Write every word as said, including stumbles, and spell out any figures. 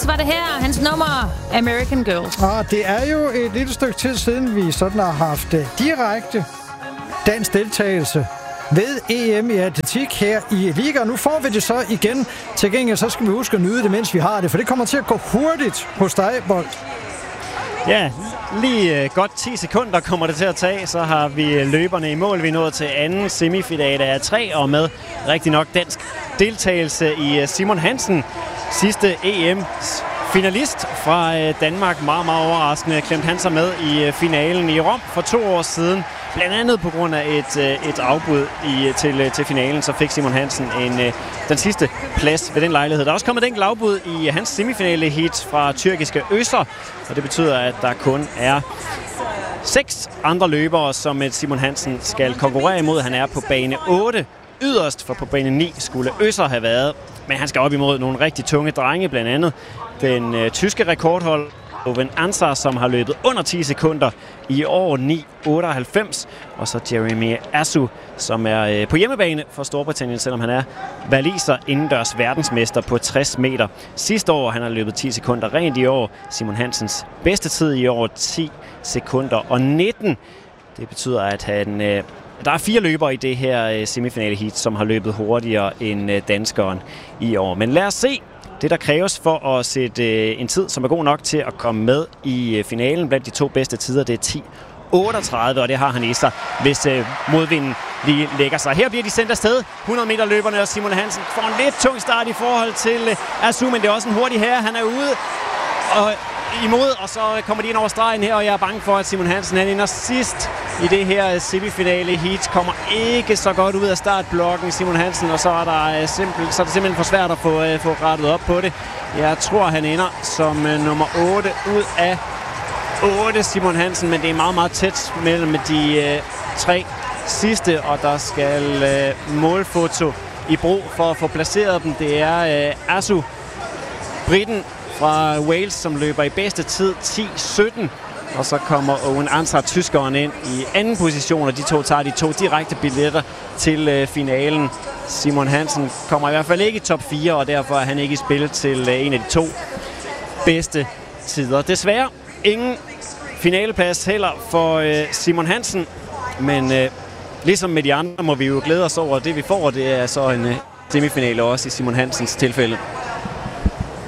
var det her hans nummer, American Girl. Og det er jo et lille stykke tid siden, vi sådan har haft direkte dansk deltagelse ved E M i atletik her i Liga. Nu får vi det så igen. Til gengæld så skal vi huske at nyde det, mens vi har det, for det kommer til at gå hurtigt hos dig, Bolt. Ja, lige uh, godt ti sekunder kommer det til at tage, så har vi løberne i mål. Vi er nået til anden semifinale af tre, og med rigtig nok dansk deltagelse i uh, Simon Hansen, sidste E M-s finalist fra uh, Danmark. Meget, meget overraskende klemte han sig med i uh, finalen i Rom for to år siden. Blandt andet på grund af et, uh, et afbud i, til, uh, til finalen, så fik Simon Hansen en, uh, den sidste plads ved den lejlighed. Der er også kommet et enkelt afbud i hans semifinale heat fra tyrkiske Øster, og det betyder, at der kun er seks andre løbere, som Simon Hansen skal konkurrere imod. Han er på bane otte yderst, for på bane ni skulle Øster have været. Men han skal op imod nogle rigtig tunge drenge, blandt andet den øh, tyske rekordhold Owen Ansar, som har løbet under ti sekunder i år ni otteoghalvfems. Og så Jeremy Asu, som er øh, på hjemmebane for Storbritannien, selvom han er waliser indendørs verdensmester på tres meter. Sidste år han har løbet ti sekunder rent i år. Simon Hansens bedste tid i år ti sekunder og nitten. Det betyder, at han, øh, der er fire løbere i det her øh, semifinale heat, som har løbet hurtigere end øh, danskeren i år. Men lad os se det, der kræves for at sætte øh, en tid, som er god nok til at komme med i øh, finalen. Blandt de to bedste tider, det er ti otteogtredive, og det har han i sig, hvis øh, modvinden lige lægger sig. Her bliver de sendt afsted. hundrede meter løberne, og Simon Hansen får en lidt tung start i forhold til øh, Asu, men det er også en hurtig herre. Han er ude og imod, og så kommer de ind over stregen her, og jeg er bange for, at Simon Hansen han ender sidst i det her semifinale heat. Kommer ikke så godt ud af startblokken, Simon Hansen, og så er, der, uh, simpel, så er det simpelthen for svært at få, uh, få rettet op på det. Jeg tror, han ender som uh, nummer otte ud af otte, Simon Hansen, men det er meget, meget tæt mellem de uh, tre sidste, og der skal uh, målfoto i brug for at få placeret dem. Det er uh, Asu, briten fra Wales, som løber i bedste tid ti sytten. Og så kommer Owen Ansar, tyskeren, ind i anden position, og de to tager de to direkte billetter til øh, finalen. Simon Hansen kommer i hvert fald ikke i top fire, og derfor er han ikke i spil til øh, en af de to bedste tider. Desværre ingen finaleplads heller for øh, Simon Hansen, men øh, ligesom med de andre må vi jo glæde os over det, vi får. Det er så en øh, semifinale også i Simon Hansens tilfælde.